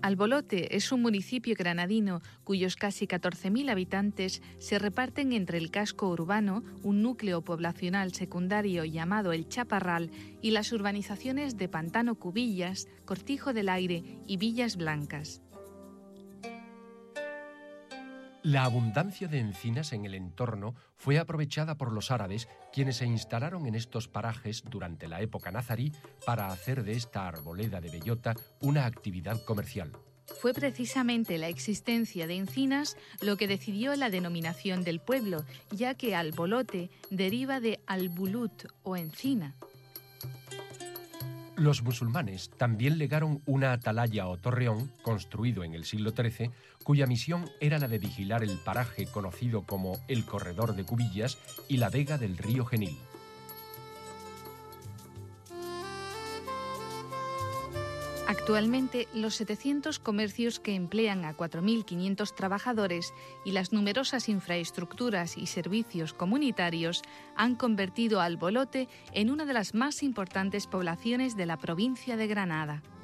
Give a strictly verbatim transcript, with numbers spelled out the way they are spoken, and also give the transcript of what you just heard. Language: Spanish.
Albolote es un municipio granadino cuyos casi catorce mil habitantes se reparten entre el casco urbano, un núcleo poblacional secundario llamado El Chaparral, y las urbanizaciones de Pantano Cubillas, Cortijo del Aire y Villas Blancas. La abundancia de encinas en el entorno fue aprovechada por los árabes, quienes se instalaron en estos parajes durante la época nazarí para hacer de esta arboleda de bellota una actividad comercial. Fue precisamente la existencia de encinas lo que decidió la denominación del pueblo, ya que albolote deriva de albulut o encina. Los musulmanes también legaron una atalaya o torreón, construido en el siglo trece, cuya misión era la de vigilar el paraje conocido como el Corredor de Cubillas y la vega del río Genil. Actualmente, los setecientos comercios que emplean a cuatro mil quinientos trabajadores y las numerosas infraestructuras y servicios comunitarios han convertido a Albolote en una de las más importantes poblaciones de la provincia de Granada.